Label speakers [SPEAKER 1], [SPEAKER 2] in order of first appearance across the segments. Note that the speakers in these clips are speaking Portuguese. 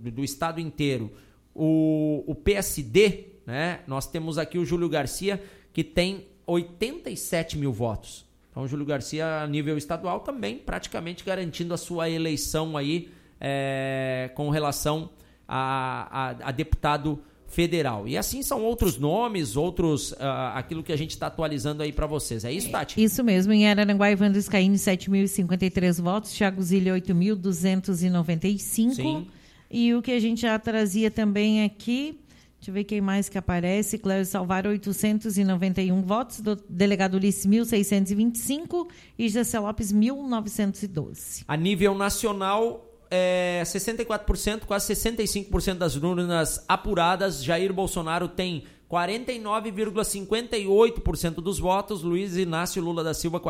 [SPEAKER 1] do estado inteiro, o PSD, né? Nós temos aqui o Júlio Garcia, que tem 87 mil votos. Então, o Júlio Garcia, a nível estadual, também praticamente garantindo a sua eleição aí com relação a deputado federal. E assim são outros nomes, aquilo que a gente está atualizando aí para vocês. É isso, Tati?
[SPEAKER 2] Isso mesmo. Em Araranguá, Evandro Scaini, 7.053 votos. Thiago Zilli, 8.295. Sim. E o que a gente já trazia também aqui... Deixa eu ver quem mais que aparece. Cléo Salvar, 891 votos. Do delegado Ulisses, 1.625. E Jacé Lopes, 1.912.
[SPEAKER 1] A nível nacional, 64%, quase 65% das urnas apuradas. Jair Bolsonaro tem 49,58% dos votos. Luiz Inácio Lula da Silva,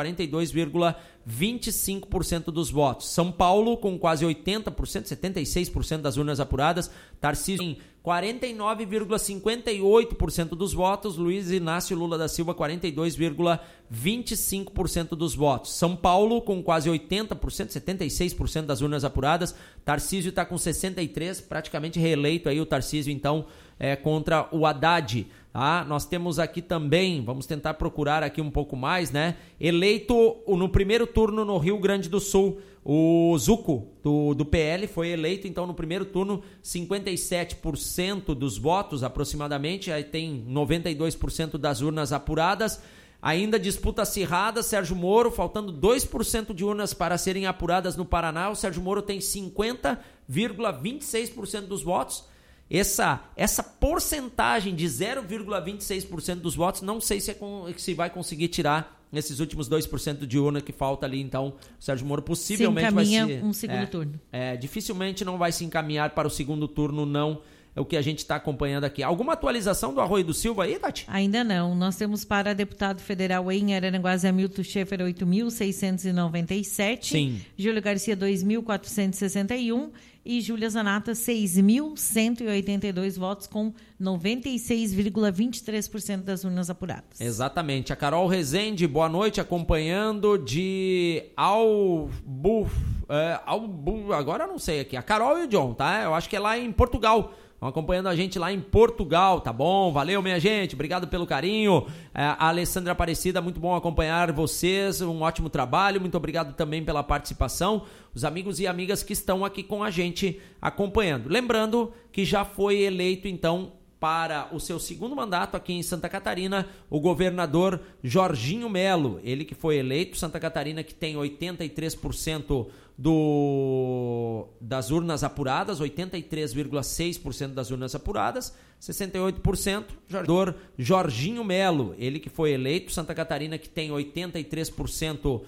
[SPEAKER 1] 42,25% dos votos. São Paulo, com quase 80%, 76% das urnas apuradas. Tarcísio em 49,58% dos votos. Luiz Inácio Lula da Silva, 42,25% dos votos. São Paulo, com quase 80%, 76% das urnas apuradas. Tarcísio está com 63%, praticamente reeleito aí o Tarcísio, então, contra o Haddad. Tá? Nós temos aqui também, vamos tentar procurar aqui um pouco mais, né? Eleito no primeiro turno no Rio Grande do Sul, o Zuco, do PL, foi eleito, então, no primeiro turno, 57% dos votos, aproximadamente, aí tem 92% das urnas apuradas. Ainda disputa acirrada, Sérgio Moro, faltando 2% de urnas para serem apuradas no Paraná, o Sérgio Moro tem 50,26% dos votos. Essa porcentagem de 0,26% dos votos, não sei se vai conseguir tirar esses últimos 2% de urna que falta ali. Então, o Sérgio Moro possivelmente vai se...
[SPEAKER 2] um segundo turno.
[SPEAKER 1] Dificilmente não vai se encaminhar para o segundo turno, não. É o que a gente está acompanhando aqui. Alguma atualização do Arroio do Silva aí, Tati?
[SPEAKER 2] Ainda não. Nós temos para deputado federal em Araranguá, Zé Milton Schaefer, 8.697.
[SPEAKER 1] Sim.
[SPEAKER 2] Júlio Garcia, 2.461. E Júlia Zanata, 6.182 votos, com 96,23% das urnas apuradas.
[SPEAKER 1] Exatamente. A Carol Rezende, boa noite, acompanhando de agora eu não sei aqui. A Carol e o John, tá? Eu acho que é lá em Portugal. Estão acompanhando a gente lá em Portugal, tá bom? Valeu, minha gente, obrigado pelo carinho. A Alessandra Aparecida, muito bom acompanhar vocês, um ótimo trabalho, muito obrigado também pela participação. Os amigos e amigas que estão aqui com a gente acompanhando. Lembrando que já foi eleito, então, para o seu segundo mandato aqui em Santa Catarina, o governador Jorginho Melo. Ele que foi eleito, Santa Catarina, que tem 83% das urnas apuradas, 83,6% das urnas apuradas, 68%, governador Jorginho Melo. Ele que foi eleito, Santa Catarina, que tem 83%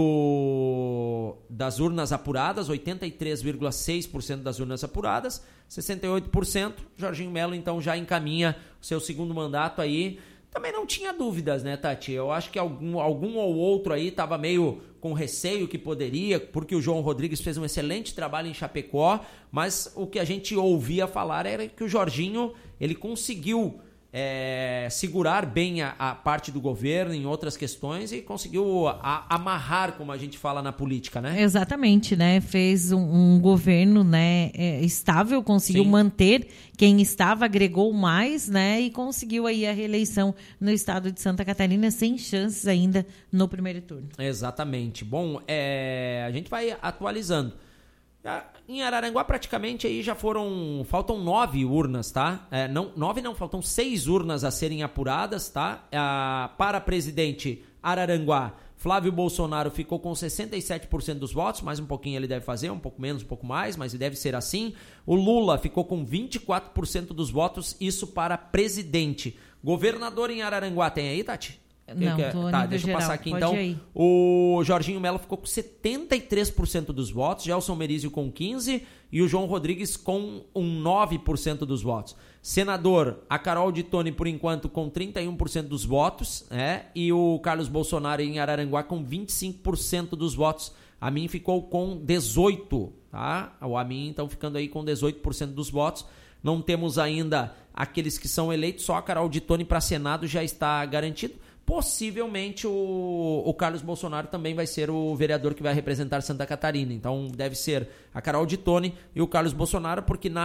[SPEAKER 1] das urnas apuradas, 83,6% das urnas apuradas, 68%. Jorginho Melo, então, já encaminha o seu segundo mandato aí. Também não tinha dúvidas, né, Tati? Eu acho que algum ou outro aí estava meio com receio que poderia, porque o João Rodrigues fez um excelente trabalho em Chapecó, mas o que a gente ouvia falar era que o Jorginho, ele conseguiu segurar bem a parte do governo em outras questões e conseguiu amarrar, como a gente fala na política, né?
[SPEAKER 2] Exatamente, né? Fez um governo, né, estável, conseguiu
[SPEAKER 1] Sim.
[SPEAKER 2] manter quem estava, agregou mais, né? E conseguiu aí a reeleição no estado de Santa Catarina sem chances ainda no primeiro turno.
[SPEAKER 1] Exatamente. Bom, a gente vai atualizando. Em Araranguá, praticamente, aí já faltam 9 urnas, tá? Faltam 6 urnas a serem apuradas, tá? Para presidente Araranguá, Flávio Bolsonaro ficou com 67% dos votos, mais um pouquinho ele deve fazer, um pouco menos, um pouco mais, mas deve ser assim. O Lula ficou com 24% dos votos, isso para presidente. Governador em Araranguá tem aí, Tati?
[SPEAKER 2] Não,
[SPEAKER 1] deixa eu passar aqui então.
[SPEAKER 2] Ir.
[SPEAKER 1] O Jorginho Melo ficou com 73% dos votos, Gelson Merizio com 15% e o João Rodrigues com 9% dos votos. Senador, a Carol de Toni, por enquanto, com 31% dos votos, e o Carlos Bolsonaro em Araranguá com 25% dos votos. A mim ficou com 18%, tá? O Amin, então, ficando aí com 18% dos votos. Não temos ainda aqueles que são eleitos, só a Carol de Toni para Senado já está garantido. Possivelmente o Carlos Bolsonaro também vai ser o vereador que vai representar Santa Catarina. Então deve ser a Carol de Toni e o Carlos Bolsonaro, porque na